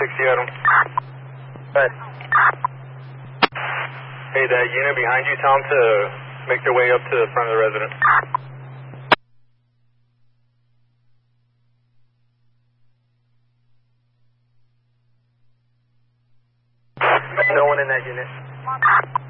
60 Adam. Good. Hey, that unit behind you, tell them to make their way up to the front of the residence. No one in that unit.